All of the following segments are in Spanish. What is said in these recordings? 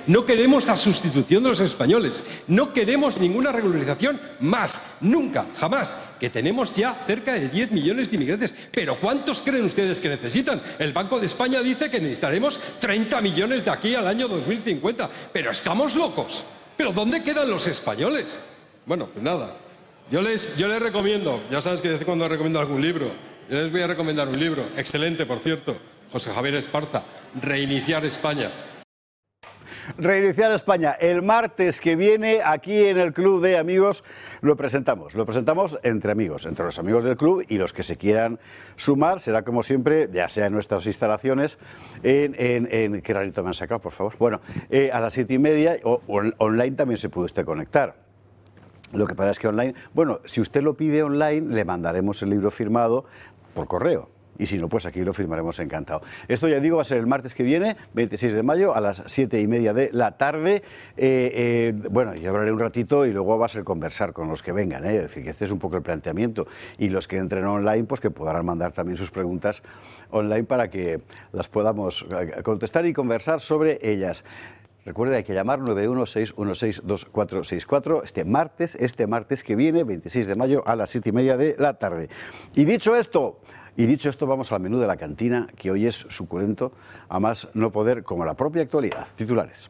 No queremos la sustitución de los españoles. No queremos ninguna regularización más. Nunca, jamás. Que tenemos ya cerca de 10 millones de inmigrantes. ¿Pero cuántos creen ustedes que necesitan? El Banco de España dice que necesitaremos 30 millones de aquí al año 2050. ¿Pero estamos locos? ¿Pero dónde quedan los españoles? Bueno, pues nada. Yo les recomiendo, ya sabes que de vez en cuando recomiendo algún libro. Yo les voy a recomendar un libro, excelente por cierto, José Javier Esparza, Reiniciar España. Reiniciar España. El martes que viene, aquí en el Club de Amigos, lo presentamos. Lo presentamos entre amigos, entre los amigos del club y los que se quieran sumar. Será como siempre, ya sea en nuestras instalaciones, ¿qué rarito me han sacado, por favor? Bueno, a las 7:30, o online también se puede usted conectar. Lo que pasa es que online, bueno, si usted lo pide online, le mandaremos el libro firmado por correo. Y si no, pues aquí lo firmaremos encantado. Esto, ya digo, va a ser el martes que viene, 26 de mayo, a las 7:30 de la tarde. Bueno, yo hablaré un ratito y luego va a ser conversar con los que vengan, Es decir, que este es un poco el planteamiento. Y los que entren online, pues que podrán mandar también sus preguntas online para que las podamos contestar y conversar sobre ellas. Recuerde, hay que llamar 916162464 este martes que viene, 26 de mayo, a las 7:30 de la tarde. Y dicho esto, vamos al menú de la cantina, que hoy es suculento, a más no poder, como la propia actualidad. Titulares.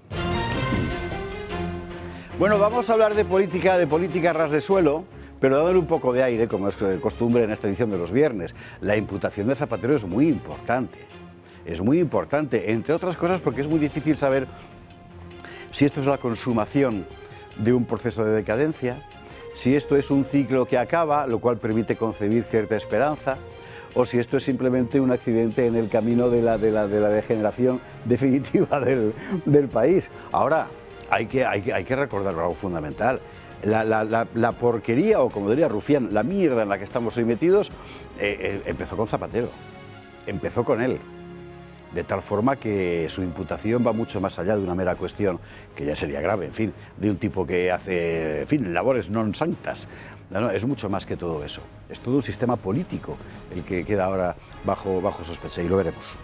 Bueno, vamos a hablar de política ras de suelo, pero dándole un poco de aire, como es costumbre en esta edición de los viernes. La imputación de Zapatero es muy importante. Es muy importante, entre otras cosas, porque es muy difícil saber si esto es la consumación de un proceso de decadencia, si esto es un ciclo que acaba, lo cual permite concebir cierta esperanza, o si esto es simplemente un accidente en el camino de la degeneración definitiva del país. Ahora, hay que recordar algo fundamental. La porquería, o como diría Rufián, la mierda en la que estamos hoy metidos, empezó con Zapatero, empezó con él. De tal forma que su imputación va mucho más allá de una mera cuestión, que ya sería grave, en fin, de un tipo que hace, en fin, labores non santas. No, es mucho más que todo eso. Es todo un sistema político el que queda ahora bajo sospecha, y lo veremos.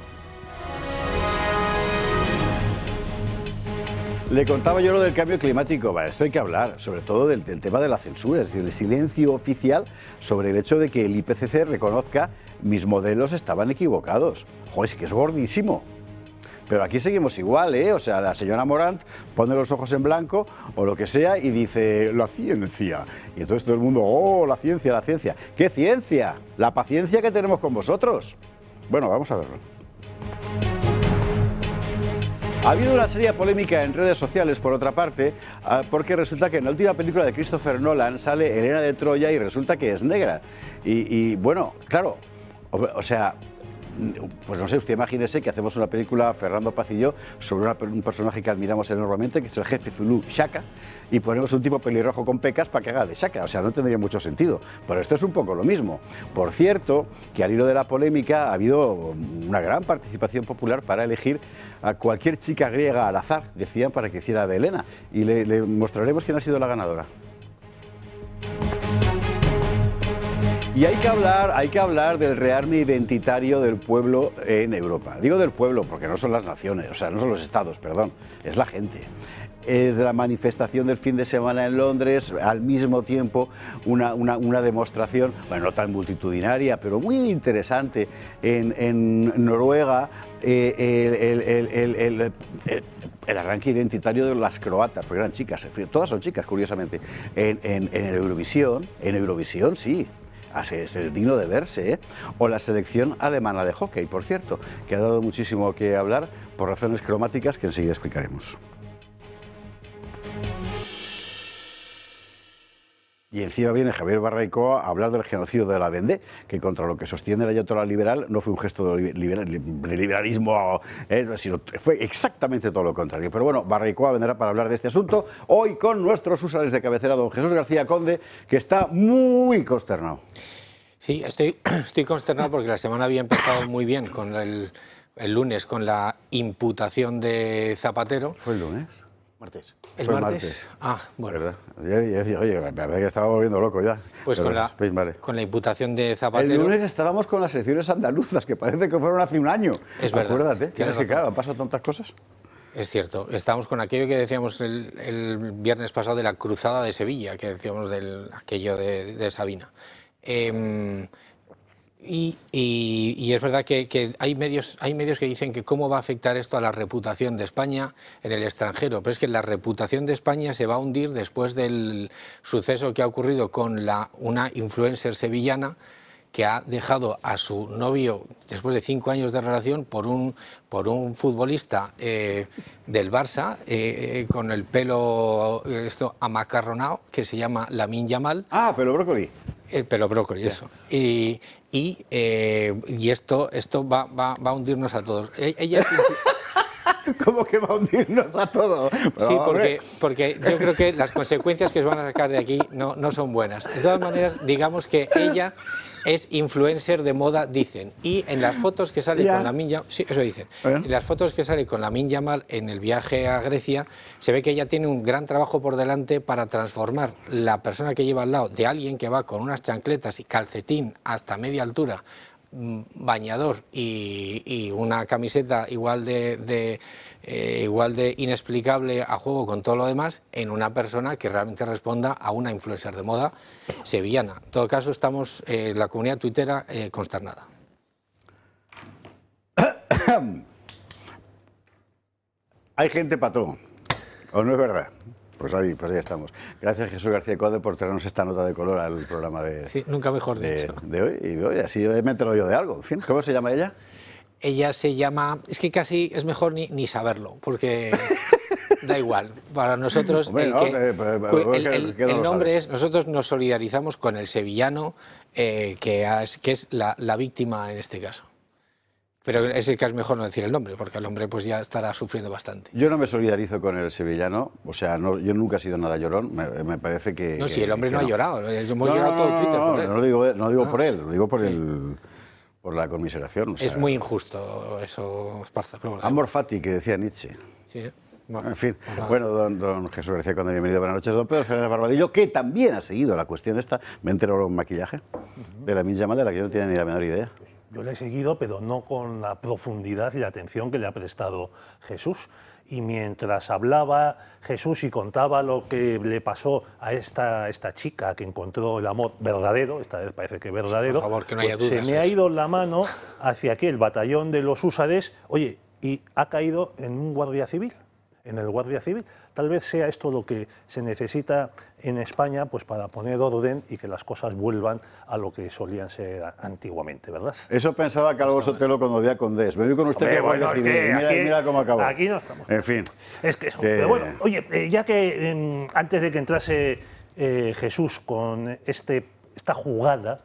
Le contaba yo lo del cambio climático. Esto hay que hablar, sobre todo del tema de la censura, es decir, el silencio oficial sobre el hecho de que el IPCC reconozca mis modelos estaban equivocados. Joder, es que es gordísimo. Pero aquí seguimos igual, O sea, la señora Morant pone los ojos en blanco o lo que sea y dice, la ciencia. Y entonces todo el mundo, oh, la ciencia, la ciencia. ¿Qué ciencia? La paciencia que tenemos con vosotros. Bueno, vamos a verlo. Ha habido una seria polémica en redes sociales, por otra parte, porque resulta que en la última película de Christopher Nolan sale Helena de Troya y resulta que es negra. Y bueno, claro, o sea, pues no sé, usted imagínese que hacemos una película, Fernando Paz y yo, sobre un personaje que admiramos enormemente, que es el jefe Zulú, Shaka, y ponemos un tipo pelirrojo con pecas para que haga de Shaka. O sea, no tendría mucho sentido. Pero esto es un poco lo mismo. Por cierto, que al hilo de la polémica ha habido una gran participación popular para elegir a cualquier chica griega al azar, decían, para que hiciera de Helena. Y le mostraremos quién ha sido la ganadora. Y hay que hablar del rearme identitario del pueblo en Europa. Digo del pueblo porque no son las naciones, o sea, no son los estados, perdón, es la gente. Es de la manifestación del fin de semana en Londres, al mismo tiempo una demostración, bueno, no tan multitudinaria, pero muy interesante en Noruega, el arranque identitario de las croatas, porque eran chicas, todas son chicas, curiosamente, en Eurovisión, sí. Es digno de verse, O la selección alemana de hockey, por cierto, que ha dado muchísimo que hablar por razones cromáticas que enseguida explicaremos. Y encima viene Javier Barraicoa a hablar del genocidio de la Vendée, que contra lo que sostiene la ayatolá liberal no fue un gesto de liberalismo, sino fue exactamente todo lo contrario. Pero bueno, Barraicoa vendrá para hablar de este asunto hoy con nuestros usuarios de cabecera, don Jesús García Conde, que está muy consternado. Sí, estoy consternado porque la semana había empezado muy bien con el lunes con la imputación de Zapatero. ¿Fue el lunes? Martes. ¿El martes? Ah, bueno. ¿Verdad? Yo decía, oye, me parece que estaba volviendo loco ya. Pues con la imputación de Zapatero... El lunes estábamos con las elecciones andaluzas, que parece que fueron hace un año. Es verdad. Acuérdate, es que claro, han pasado tantas cosas. Es cierto, estamos con aquello que decíamos el viernes pasado de la cruzada de Sevilla, que decíamos aquello de Sabina. Y es verdad que hay medios que dicen que cómo va a afectar esto a la reputación de España en el extranjero, pero es que la reputación de España se va a hundir después del suceso que ha ocurrido con una influencer sevillana que ha dejado a su novio, después de 5 años de relación, por un futbolista del Barça, con el pelo amacarronado, que se llama Lamine Yamal. Ah, pelo brócoli. El pelo brócoli, eso. Y esto va a hundirnos a todos. Ella es ¿Cómo que va a hundirnos a todos? Sí, porque yo creo que las consecuencias que se van a sacar de aquí no son buenas. De todas maneras, digamos que ella es influencer de moda, dicen. Y en las fotos que sale con Lamine Yamal, sí, eso dicen. En las fotos que sale con Lamine Yamal en el viaje a Grecia, se ve que ella tiene un gran trabajo por delante para transformar la persona que lleva al lado de alguien que va con unas chancletas y calcetín hasta media altura, bañador y una camiseta igual de inexplicable a juego con todo lo demás, en una persona que realmente responda a una influencer de moda sevillana. En todo caso, estamos, la comunidad tuitera, consternada. Hay gente patón, ¿o no es verdad? Pues ahí estamos. Gracias, Jesús García Code, por traernos esta nota de color al programa sí, nunca mejor dicho. De hoy. Y hoy así me entero yo de algo. En fin, ¿cómo se llama ella? Ella se llama... Es que casi es mejor ni saberlo, porque da igual. Para nosotros, Hombre, el nombre es... Nosotros nos solidarizamos con el sevillano, que es la víctima en este caso. Pero es que es mejor no decir el nombre, porque el hombre pues ya estará sufriendo bastante. Yo no me solidarizo con el sevillano, o sea, yo nunca he sido nada llorón, me parece que... No, si el hombre no ha llorado, hemos llorado todo Twitter por él. No digo por él, lo digo por la conmiseración. O sea, es muy injusto eso, Esparza. Pero amor fati, que decía Nietzsche. Sí, en fin, bueno, don Jesús García Conde, bienvenido, buenas noches. Don Pedro Fernández Barbadillo, que también ha seguido la cuestión esta, me entero en maquillaje, de Lamine Yamal, de la que yo no tiene ni la menor idea. Yo le he seguido, pero no con la profundidad y la atención que le ha prestado Jesús. Y mientras hablaba Jesús y contaba lo que le pasó a esta chica que encontró el amor verdadero, esta vez parece que verdadero, por favor, que no haya dudas, se me ha ido la mano hacia aquel batallón de los húsares, oye, y ha caído en un guardia civil, en el guardia civil. Tal vez sea esto lo que se necesita en España pues para poner orden y que las cosas vuelvan a lo que solían ser antiguamente, ¿verdad? Eso pensaba Calvo Sotelo cuando veía Condés. Me voy con usted que guardia civil. Mira cómo acabó. Aquí no estamos. En fin. Es que eso. Pero bueno, oye, ya que antes de que entrase Jesús con esta jugada,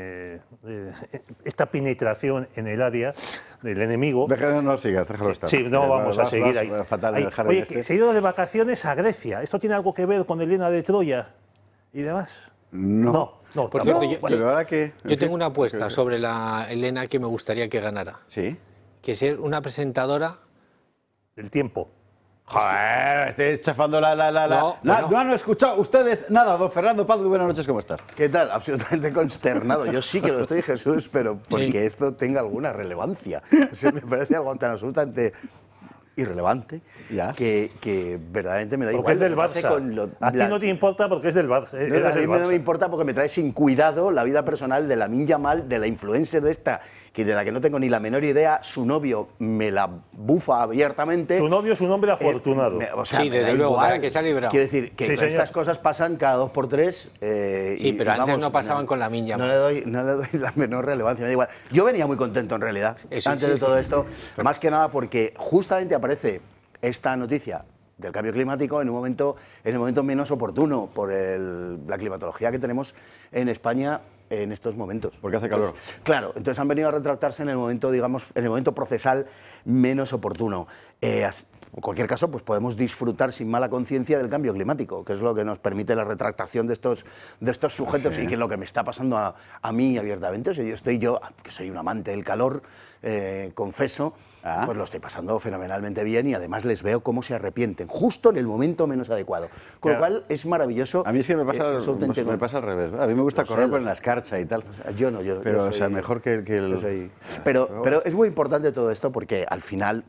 esta penetración en el área del enemigo... No sigas, déjalo estar. Sí, no vamos a seguir ahí. Fatal en el jardín oye, que se ha ido de vacaciones a Grecia. ¿Esto tiene algo que ver con Helena de Troya y demás? No. Por cierto, pero ahora que... yo tengo una apuesta sobre la Helena que me gustaría que ganara. ¿Sí? Que ser una presentadora... Del tiempo. Joder, estoy chafando No han escuchado ustedes nada. Don Fernando Paz, muy buenas noches, ¿cómo estás? ¿Qué tal? Absolutamente consternado. Yo sí que lo estoy, Jesús, pero porque esto tenga alguna relevancia. O sea, me parece algo tan absolutamente irrelevante que verdaderamente me da igual. Porque es del Barça. A ti no te importa porque es del Barça. A mí no me importa porque me trae sin cuidado la vida personal de Lamine Yamal, de la influencer de esta, de la que no tengo ni la menor idea. Su novio me la bufa abiertamente. Su novio es un hombre afortunado. O sea, sí, desde luego, para que se ha librado. Quiero decir que estas cosas pasan cada 2 por 3. Sí, pero antes no pasaban con Lamine Yamal. No le doy la menor relevancia, me da igual. Yo venía muy contento en realidad, antes de todo esto, más que nada porque justamente aparece esta noticia del cambio climático en el momento menos oportuno por la climatología que tenemos en España en estos momentos. Porque hace calor. Entonces, claro, entonces han venido a retractarse en el momento, digamos, en el momento procesal menos oportuno. En cualquier caso, pues podemos disfrutar sin mala conciencia del cambio climático, que es lo que nos permite la retractación de estos sujetos y que es lo que me está pasando a mí abiertamente. O sea, yo, que soy un amante del calor, confeso, pues lo estoy pasando fenomenalmente bien y además les veo cómo se arrepienten, justo en el momento menos adecuado. Con lo cual es maravilloso. A mí es que me pasa al revés. A mí me gusta correr por la escarcha y tal. O sea, yo no. Pero, o sea, mejor que el... Pero es muy importante todo esto porque al final,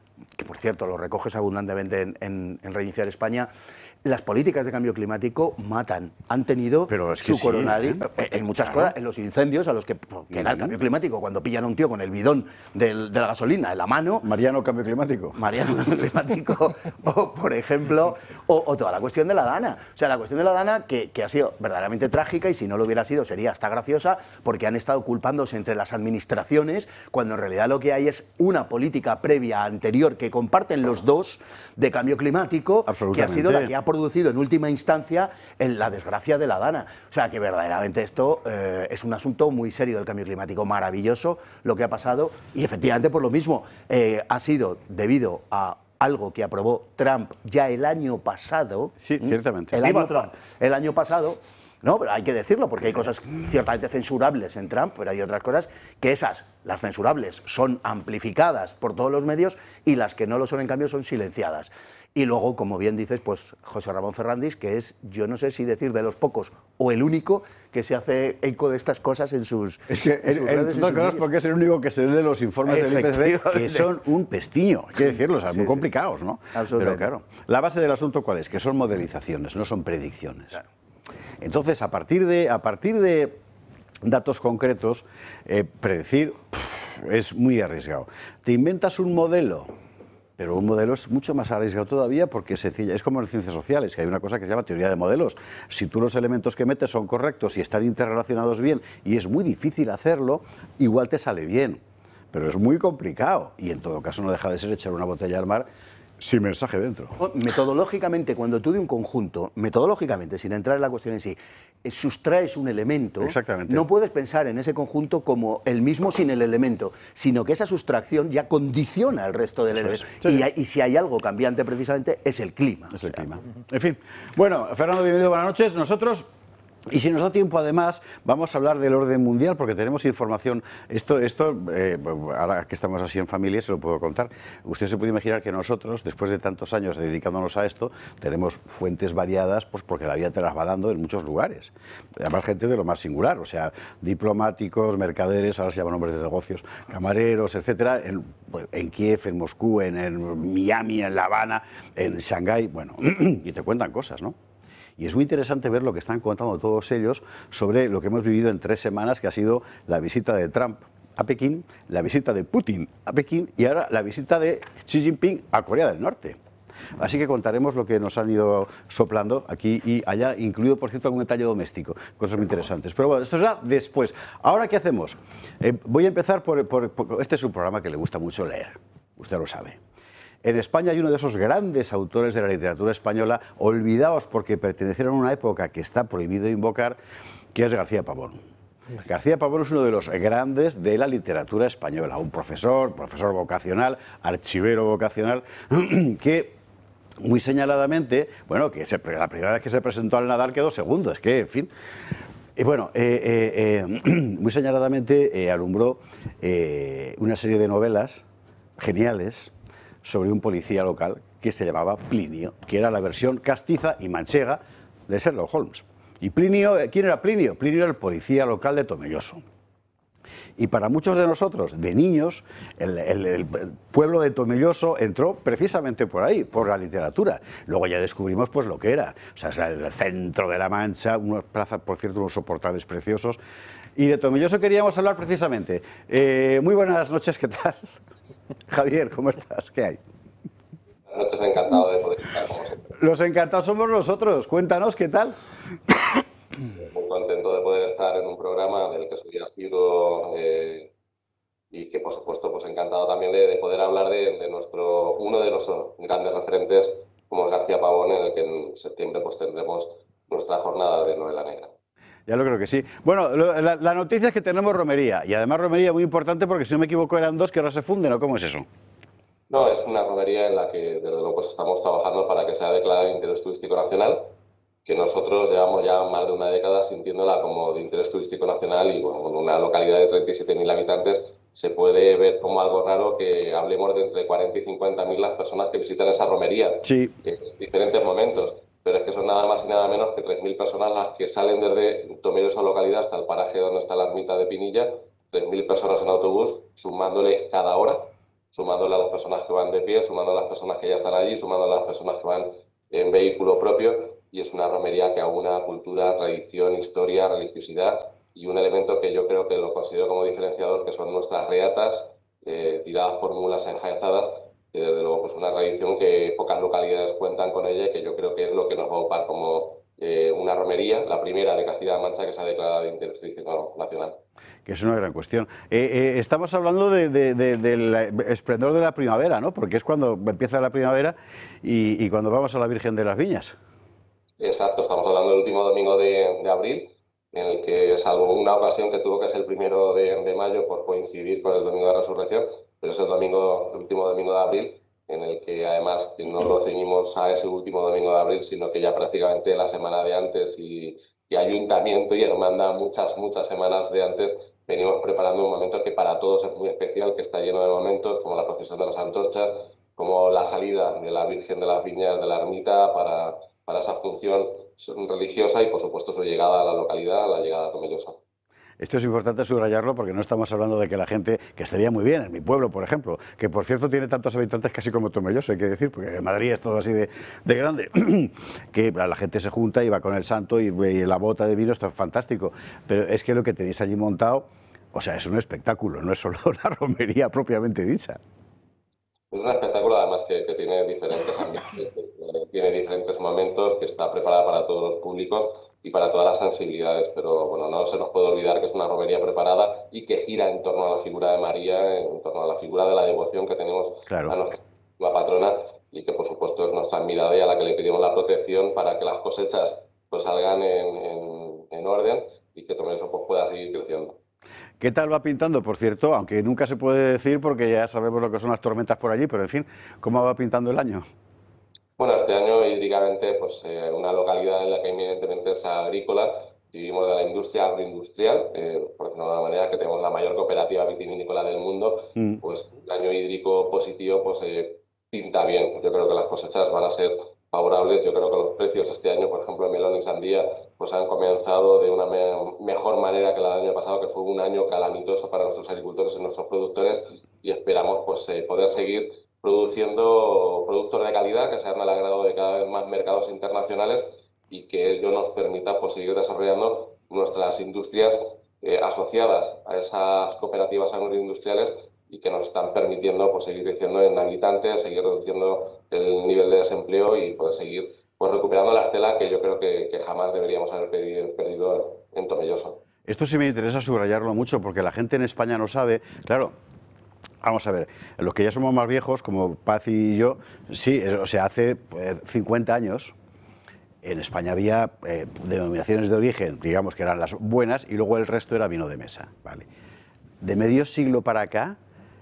que por cierto lo recoges abundantemente en Reiniciar España, las políticas de cambio climático matan. Han tenido Pero es que su coronario en muchas cosas, en los incendios a los que era el cambio climático, cuando pillan a un tío con el bidón de la gasolina en la mano. Mariano, cambio climático. Mariano, cambio climático, o por ejemplo, o toda la cuestión de la Dana. O sea, la cuestión de la Dana que ha sido verdaderamente trágica, y si no lo hubiera sido sería hasta graciosa, porque han estado culpándose entre las administraciones, cuando en realidad lo que hay es una política previa, anterior, que comparten los dos de cambio climático, que ha sido la que ha producido en última instancia la desgracia de la Dana. O sea, que verdaderamente esto es un asunto muy serio del cambio climático, maravilloso lo que ha pasado, y efectivamente por lo mismo ha sido debido a algo que aprobó Trump ya el año pasado. Sí, ciertamente. El año pasado. No, pero hay que decirlo, porque hay cosas ciertamente censurables en Trump, pero hay otras cosas que las censurables, son amplificadas por todos los medios, y las que no lo son, en cambio, son silenciadas. Y luego, como bien dices, pues José Ramón Ferrandis, que es, yo no sé si decir de los pocos o el único que se hace eco de estas cosas en sus redes. Porque es el único que se lee los informes del IPCC, que son un pestiño, hay que decirlo, o sea, muy complicados, ¿no? Absolutamente. Pero claro, la base del asunto, ¿cuál es? Que son modelizaciones, no son predicciones. Claro. Entonces, a partir de datos concretos, predecir es muy arriesgado. Te inventas un modelo, pero un modelo es mucho más arriesgado todavía, porque es como en ciencias sociales, que hay una cosa que se llama teoría de modelos. Si tú los elementos que metes son correctos y están interrelacionados bien, y es muy difícil hacerlo, igual te sale bien, pero es muy complicado, y en todo caso no deja de ser echar una botella al mar sin mensaje dentro. Metodológicamente, cuando tú de un conjunto, metodológicamente, sin entrar en la cuestión en sí, sustraes un elemento, no puedes pensar en ese conjunto como el mismo sin el elemento, sino que esa sustracción ya condiciona el resto del elemento. Y si hay algo cambiante precisamente, es el clima. Es el clima. En fin. Bueno, Fernando, bienvenido, buenas noches. Nosotros... Y si nos da tiempo, además, vamos a hablar del orden mundial, porque tenemos información. Esto ahora que estamos así en familia, se lo puedo contar. Usted se puede imaginar que nosotros, después de tantos años dedicándonos a esto, tenemos fuentes variadas, pues porque la vida te las va dando en muchos lugares. Además, gente de lo más singular, o sea, diplomáticos, mercaderes, ahora se llaman hombres de negocios, camareros, etcétera, en Kiev, en Moscú, en Miami, en La Habana, en Shanghái, bueno, y te cuentan cosas, ¿no? Y es muy interesante ver lo que están contando todos ellos sobre lo que hemos vivido en 3 semanas, que ha sido la visita de Trump a Pekín, la visita de Putin a Pekín y ahora la visita de Xi Jinping a Corea del Norte. Así que contaremos lo que nos han ido soplando aquí y allá, incluido, por cierto, algún detalle doméstico, cosas muy interesantes. Pero bueno, esto será después. Ahora, ¿qué hacemos? Voy a empezar por este es un programa que le gusta mucho leer, usted lo sabe. En España hay uno de esos grandes autores de la literatura española, olvidados porque pertenecieron a una época que está prohibido invocar, que es García Pavón. García Pavón es uno de los grandes de la literatura española, un profesor vocacional, archivero vocacional, que muy señaladamente, bueno, que la primera vez que se presentó al Nadal quedó segundo, es que, en fin... Y bueno, muy señaladamente alumbró una serie de novelas geniales sobre un policía local que se llamaba Plinio, que era la versión castiza y manchega de Sherlock Holmes. Y Plinio, ¿quién era Plinio? Plinio era el policía local de Tomelloso. Y para muchos de nosotros, de niños, el pueblo de Tomelloso entró precisamente por ahí, por la literatura. Luego ya descubrimos pues lo que era. O sea, es el centro de la Mancha, una plaza, por cierto, unos soportales preciosos. Y de Tomelloso queríamos hablar precisamente. Muy buenas noches, ¿qué tal? Javier, ¿cómo estás? ¿Qué hay? Buenas noches, encantado de poder estar con vosotros. Los encantados somos nosotros. Cuéntanos, ¿qué tal? Muy contento de poder estar en un programa del que soy asiduo y que, por supuesto, pues encantado también de poder hablar de uno de los grandes referentes, como es García Pavón, en el que en septiembre pues tendremos nuestra jornada de novela negra. Ya lo creo que sí. Bueno, la noticia es que tenemos romería, y además romería muy importante porque, si no me equivoco, eran 2 que ahora se funden, ¿o cómo es eso? No, es una romería en la que, desde luego, pues estamos trabajando para que sea declarada de interés turístico nacional, que nosotros llevamos ya más de una década sintiéndola como de interés turístico nacional, y bueno, en una localidad de 37.000 habitantes se puede ver como algo raro que hablemos de entre 40 y 50.000 las personas que visitan esa romería, sí, en diferentes momentos. Pero es que son nada más y nada menos que 3.000 personas las que salen desde Tomelloso localidad hasta el paraje donde está la ermita de Pinilla, 3.000 personas en autobús, sumándole cada hora sumándole a las personas que van de pie, sumando a las personas que ya están allí, sumando a las personas que van en vehículo propio, y es una romería que aúna cultura, tradición, historia, religiosidad, y un elemento que yo creo que lo considero como diferenciador, que son nuestras reatas, tiradas por mulas enjaezadas, que desde luego pues una tradición que pocas localidades cuentan con ella, y que yo creo que es lo que nos va a ocupar como una romería, la primera de Castilla-La Mancha que se ha declarado de interés turístico nacional. Que es una gran cuestión. Estamos hablando del esplendor de la primavera, ¿no? Porque es cuando empieza la primavera y cuando vamos a la Virgen de las Viñas. Exacto, estamos hablando del último domingo de abril, en el que, salvo una ocasión que tuvo que ser el 1 de mayo por coincidir con el domingo de Resurrección, pero es el último domingo de abril, en el que además no lo ceñimos a ese último domingo de abril, sino que ya prácticamente la semana de antes y ayuntamiento y hermandad muchas semanas de antes venimos preparando un momento que para todos es muy especial, que está lleno de momentos, como la procesión de las antorchas, como la salida de la Virgen de las Viñas de la ermita para esa función religiosa y, por supuesto, su llegada a la localidad, la llegada a Tomelloso. Esto es importante subrayarlo porque no estamos hablando de que la gente, que estaría muy bien, en mi pueblo, por ejemplo, que por cierto tiene tantos habitantes casi como Tomelloso, hay que decir, porque en Madrid es todo así de grande, que la gente se junta y va con el santo y la bota de vino, esto es fantástico, pero es que lo que tenéis allí montado, o sea, es un espectáculo, no es solo la romería propiamente dicha. Es un espectáculo además que tiene diferentes ambientes, tiene diferentes momentos, que está preparada para todos los públicos y para todas las sensibilidades, pero bueno, no se nos puede olvidar que es una romería preparada y que gira en torno a la figura de María, en torno a la figura de la devoción que tenemos Claro. a nuestra patrona, y que por supuesto es nuestra admirada y a la que le pedimos la protección para que las cosechas pues salgan en orden y que Tomelloso pues pueda seguir creciendo. ¿Qué tal va pintando, por cierto? Aunque nunca se puede decir porque ya sabemos lo que son las tormentas por allí, pero en fin, ¿cómo va pintando el año? Bueno, este año hídricamente, pues una localidad en la que evidentemente es agrícola, vivimos de la industria agroindustrial, por decirlo de alguna manera, que tenemos la mayor cooperativa vitivinícola del mundo, pues el año hídrico positivo pues pinta bien. Yo creo que las cosechas van a ser favorables. Yo creo que los precios este año, por ejemplo, en melón y sandía, pues han comenzado de una mejor manera que el año pasado, que fue un año calamitoso para nuestros agricultores y nuestros productores, y esperamos pues poder seguir produciendo productos de calidad que sean al agrado de cada vez más mercados internacionales y que ello nos permita pues seguir desarrollando nuestras industrias asociadas a esas cooperativas agroindustriales y que nos están permitiendo pues seguir creciendo en habitantes, seguir reduciendo el nivel de desempleo y poder seguir pues recuperando la estela que yo creo que jamás deberíamos haber perdido en Tomelloso. Esto sí me interesa subrayarlo mucho porque la gente en España no sabe, claro. Vamos a ver, los que ya somos más viejos, como Paz y yo, sí, o sea, hace 50 años en España había denominaciones de origen, digamos que eran las buenas, y luego el resto era vino de mesa, ¿vale? De medio siglo para acá,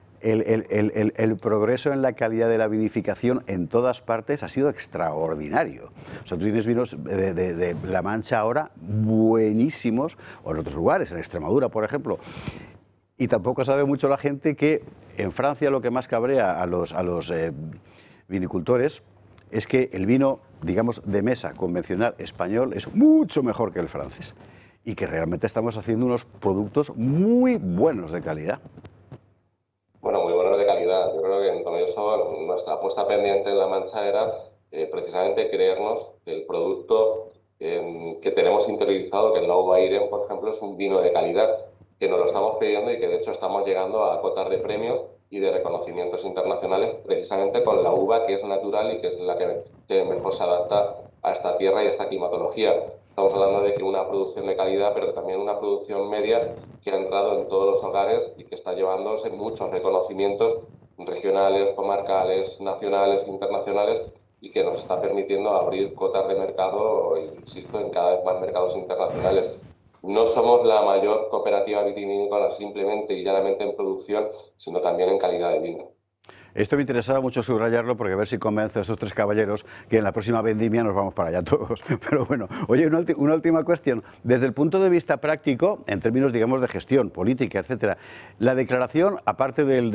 el progreso en la calidad de la vinificación en todas partes ha sido extraordinario. O sea, tú tienes vinos de La Mancha ahora buenísimos, o en otros lugares, en Extremadura, por ejemplo. Y tampoco sabe mucho la gente que en Francia lo que más cabrea a los vinicultores es que el vino, digamos, de mesa convencional español es mucho mejor que el francés y que realmente estamos haciendo unos productos muy buenos de calidad. Bueno, muy buenos de calidad. Yo creo que en Tomelloso nuestra apuesta pendiente en La Mancha era precisamente creernos que el producto que tenemos interiorizado, que el Low Bayern, por ejemplo, es un vino de calidad, que nos lo estamos pidiendo y que de hecho estamos llegando a cotas de premios y de reconocimientos internacionales precisamente con la uva que es natural y que es la que mejor se adapta a esta tierra y a esta climatología. Estamos hablando de que una producción de calidad, pero también una producción media que ha entrado en todos los hogares y que está llevándose muchos reconocimientos regionales, comarcales, nacionales, internacionales, y que nos está permitiendo abrir cotas de mercado, insisto, en cada vez más mercados internacionales. No somos la mayor cooperativa vitivinícola simplemente y llanamente en producción, sino también en calidad de vino. Esto me interesaba mucho subrayarlo porque a ver si convence a esos tres caballeros que en la próxima vendimia nos vamos para allá todos. Pero bueno, oye, una última cuestión. Desde el punto de vista práctico, en términos, digamos, de gestión, política, etcétera, la declaración, aparte del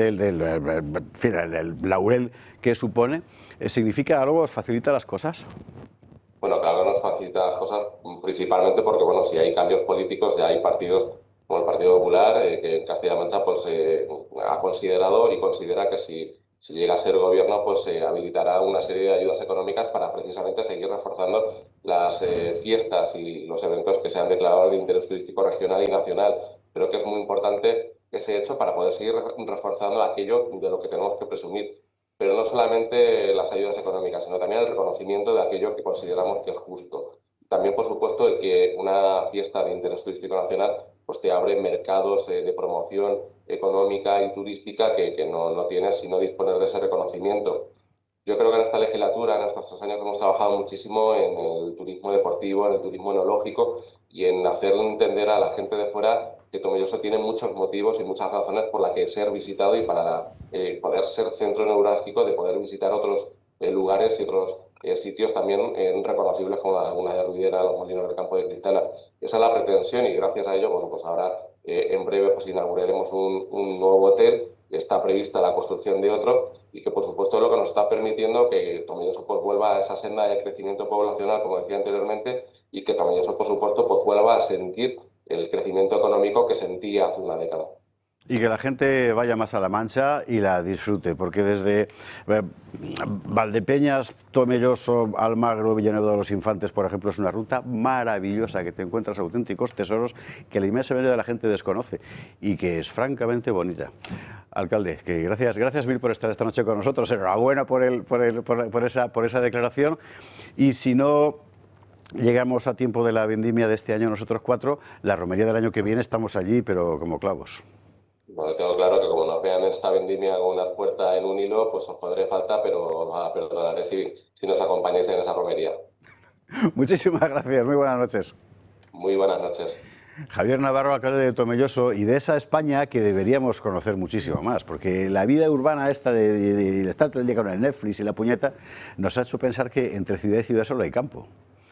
laurel que supone, ¿significa algo? ¿Os facilita las cosas? Bueno, claro que nos facilita las cosas, principalmente porque, bueno, si hay cambios políticos, ya hay partidos como el Partido Popular, que en Castilla-La Mancha pues, ha considerado y considera que si llega a ser gobierno, pues habilitará una serie de ayudas económicas para precisamente seguir reforzando las fiestas y los eventos que se han declarado de interés turístico regional y nacional. Creo que es muy importante ese hecho para poder seguir reforzando aquello de lo que tenemos que presumir. Pero no solamente las ayudas económicas, sino también el reconocimiento de aquello que consideramos que es justo. También, por supuesto, el que una fiesta de interés turístico nacional pues te abre mercados de promoción económica y turística que no tienes si no disponer de ese reconocimiento. Yo creo que en esta legislatura, en estos 3 años, hemos trabajado muchísimo en el turismo deportivo, en el turismo enológico y en hacerle entender a la gente de fuera que Tomelloso tiene muchos motivos y muchas razones por las que ser visitado y para poder ser centro neurálgico de poder visitar otros lugares y otros sitios también reconocibles como las lagunas de Ruidera, los molinos del Campo de Cristana. Esa es la pretensión y gracias a ello, bueno, pues ahora en breve pues inauguraremos un nuevo hotel, está prevista la construcción de otro y que por supuesto es lo que nos está permitiendo que Tomelloso pues vuelva a esa senda de crecimiento poblacional, como decía anteriormente, y que Tomelloso por supuesto pues vuelva a sentir el crecimiento económico que sentía hace una década. Y que la gente vaya más a La Mancha y la disfrute, porque desde Valdepeñas, Tomelloso, Almagro, Villanueva de los Infantes, por ejemplo, es una ruta maravillosa, que te encuentras auténticos tesoros que la inmensa mayoría de la gente desconoce y que es francamente bonita. Alcalde, que gracias mil por estar esta noche con nosotros, enhorabuena por esa declaración, y si no llegamos a tiempo de la vendimia de este año nosotros 4, la romería del año que viene estamos allí, pero como clavos. Bueno, tengo claro que como nos vean en esta vendimia con una puerta en un hilo, pues os podré falta, pero os perdonaré si nos acompañáis en esa romería. Muchísimas gracias, muy buenas noches. Muy buenas noches. Javier Navarro, alcalde de Tomelloso, y de esa España que deberíamos conocer muchísimo más, porque la vida urbana esta de estar todo el día con el Netflix y la puñeta nos ha hecho pensar que entre ciudad y ciudad solo hay campo.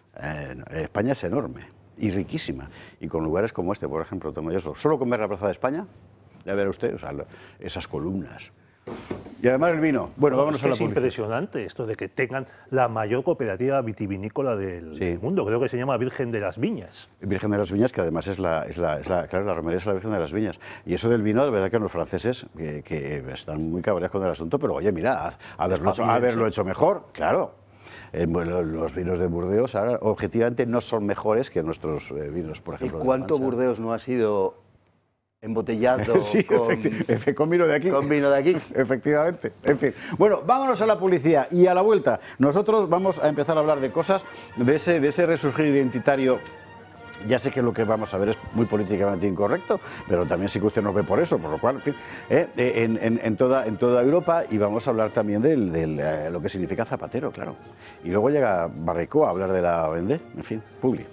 España es enorme y riquísima, y con lugares como este, por ejemplo, Tomelloso. Solo con ver la Plaza de España, ya verá usted, o sea, esas columnas. Y además el vino. Bueno, vámonos a la publicidad. Es impresionante esto de que tengan la mayor cooperativa vitivinícola del mundo. Creo que se llama Virgen de las Viñas. Virgen de las Viñas, que además claro, la romería es la Virgen de las Viñas. Y eso del vino, de verdad que los franceses, que están muy cabreados con el asunto, pero oye, mira, haberlo hecho mejor, claro. Los vinos de Burdeos ahora, objetivamente no son mejores que nuestros vinos, por ejemplo. ¿Y cuánto Burdeos no ha sido embotellado con vino de aquí? Con vino de aquí. Efectivamente. En fin. Bueno, vámonos a la publicidad y a la vuelta nosotros vamos a empezar a hablar de cosas, de ese resurgir identitario. Ya sé que lo que vamos a ver es muy políticamente incorrecto, pero también sí que usted nos ve por eso, por lo cual, en fin, en toda Europa, y vamos a hablar también de lo que significa zapatero, claro. Y luego llega Barricó a hablar de la Vendée, en fin, publi.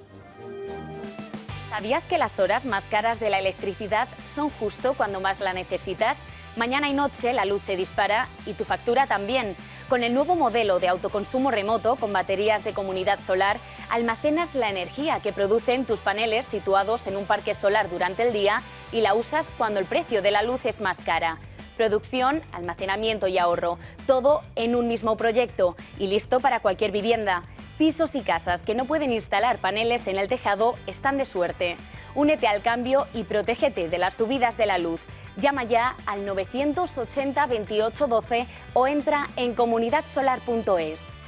¿Sabías que las horas más caras de la electricidad son justo cuando más la necesitas? Mañana y noche la luz se dispara y tu factura también. Con el nuevo modelo de autoconsumo remoto con baterías de comunidad solar, almacenas la energía que producen tus paneles situados en un parque solar durante el día y la usas cuando el precio de la luz es más cara. Producción, almacenamiento y ahorro, todo en un mismo proyecto y listo para cualquier vivienda. Pisos y casas que no pueden instalar paneles en el tejado están de suerte. Únete al cambio y protégete de las subidas de la luz. Llama ya al 980 28 12 o entra en comunidadsolar.es.